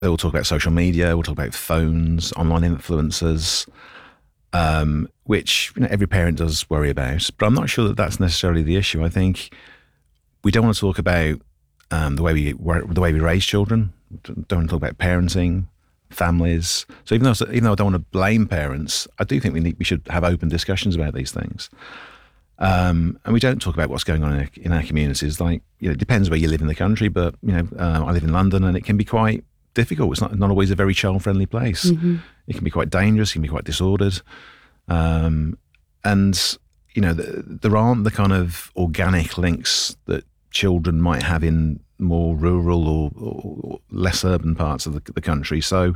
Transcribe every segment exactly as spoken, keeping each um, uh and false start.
they all talk about social media, we'll talk about phones, online influencers, um, which you know, every parent does worry about. But I'm not sure that that's necessarily the issue. I think we don't want to talk about um, the way we the way we raise children. Don't want to talk about parenting, families. So even though even though I don't want to blame parents, I do think we need we should have open discussions about these things. Um, and we don't talk about what's going on in our, in our communities. Like, you know, it depends where you live in the country, but, you know, uh, I live in London and it can be quite difficult. It's not, not always a very child-friendly place. Mm-hmm. It can be quite dangerous. It can be quite disordered. Um, and, you know, the, there aren't the kind of organic links that children might have in more rural or, or less urban parts of the, the country. So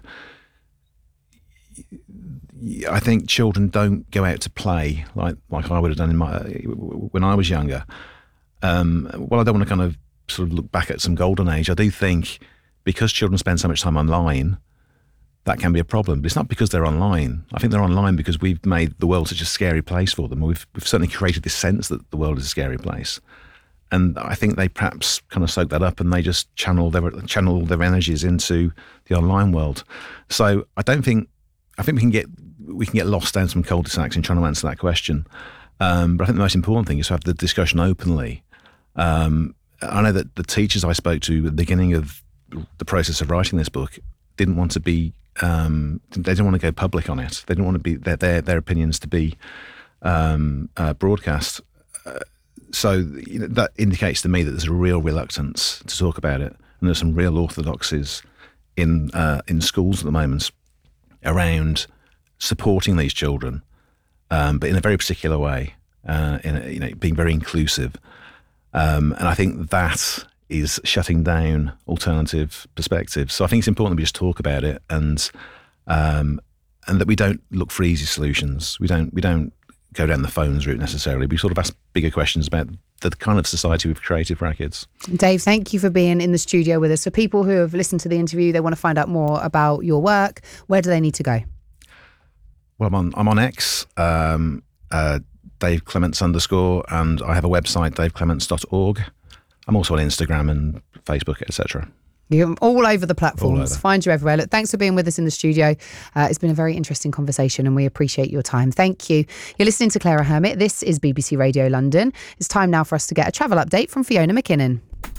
I think children don't go out to play like like I would have done in my when I was younger. Um, well, I don't want to kind of sort of look back at some golden age. I do think because children spend so much time online, that can be a problem. But it's not because they're online. I think they're online because we've made the world such a scary place for them. We've we've certainly created this sense that the world is a scary place, and I think they perhaps kind of soak that up and they just channel their channel their energies into the online world. So I don't think I think we can get. we can get lost down some cul-de-sacs in trying to answer that question. Um, but I think the most important thing is to have the discussion openly. Um, I know that the teachers I spoke to at the beginning of the process of writing this book didn't want to be, um, they didn't want to go public on it. They didn't want to be their their, their opinions to be um, uh, broadcast. Uh, so you know, that indicates to me that there's a real reluctance to talk about it. And there's some real orthodoxies in uh, in schools at the moment around supporting these children, um, but in a very particular way, uh, in a, you know, being very inclusive, um, and I think that is shutting down alternative perspectives. So I think it's important that we just talk about it, and um, and that we don't look for easy solutions. We don't we don't go down the phones route necessarily. We sort of ask bigger questions about the kind of society we've created for our kids. Dave, thank you for being in the studio with us. For people who have listened to the interview, they want to find out more about your work. Where do they need to go? Well, I'm on, I'm on X, um, uh, Dave Clements underscore, and I have a website, dave clements dot org. I'm also on Instagram and Facebook, et cetera. You're all over the platforms. Over. Find you everywhere. Look, thanks for being with us in the studio. Uh, it's been a very interesting conversation and we appreciate your time. Thank you. You're listening to Clara Hermit. This is B B C Radio London. It's time now for us to get a travel update from Fiona McKinnon.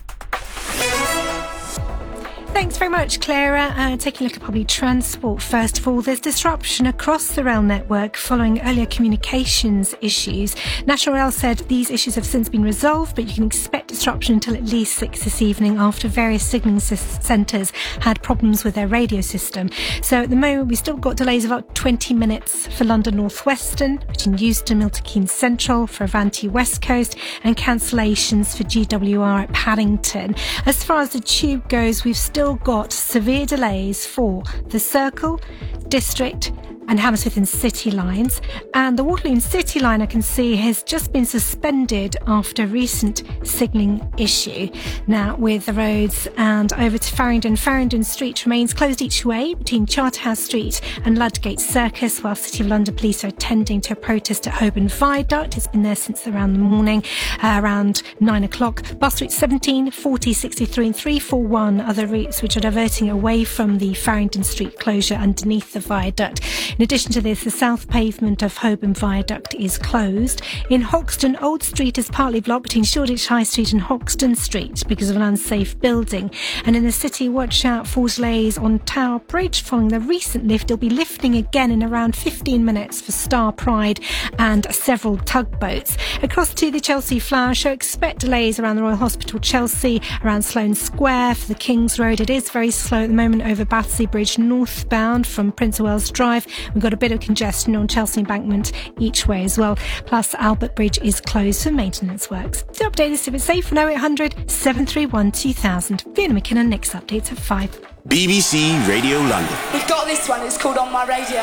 Thanks very much, Clara. Uh, taking a look at public transport first of all, there's disruption across the rail network following earlier communications issues. National Rail said these issues have since been resolved, but you can expect disruption until at least six this evening after various signalling centres had problems with their radio system. So at the moment, we've still got delays of about twenty minutes for London North Western, between Euston, Milton Keynes Central, for Avanti West Coast, and cancellations for G W R at Paddington. As far as the tube goes, we've still got severe delays for the Circle, District and Hammersmith and City lines, and the Waterloo and City line I can see has just been suspended after a recent signalling issue. Now with the roads and over to Farringdon, Farringdon Street remains closed each way between Charterhouse Street and Ludgate Circus, while City of London Police are attending to a protest at Holborn Viaduct. It's been there since around the morning, uh, around nine o'clock. Bus routes seventeen, forty, sixty-three and three forty-one are the routes which are diverting away from the Farringdon Street closure underneath the viaduct. In addition to this, the south pavement of Holborn Viaduct is closed. In Hoxton, Old Street is partly blocked between Shoreditch High Street and Hoxton Street because of an unsafe building. And in the city, watch out for delays on Tower Bridge following the recent lift. It'll be lifting again in around fifteen minutes for Star Pride and several tugboats. Across to the Chelsea Flower Show, expect delays around the Royal Hospital Chelsea, around Sloane Square for the King's Road. It is very slow at the moment over Battersea Bridge northbound from Prince of Wales Drive. We've got a bit of congestion on Chelsea Embankment each way as well. Plus, Albert Bridge is closed for maintenance works. To update us if it's safe on oh eight hundred, seven three one, two thousand. Fiona McKinnon, next update's at five. B B C Radio London. We've got this one, it's called On My Radio.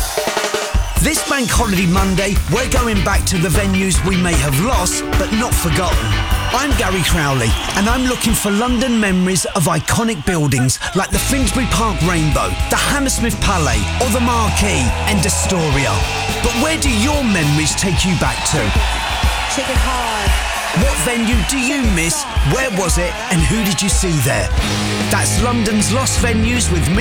This Bank Holiday Monday, we're going back to the venues we may have lost, but not forgotten. I'm Gary Crowley, and I'm looking for London memories of iconic buildings like the Finsbury Park Rainbow, the Hammersmith Palais, or the Marquee and Astoria. But where do your memories take you back to? Chicken Hard. What venue do you miss? Where was it? And who did you see there? That's London's Lost Venues with me.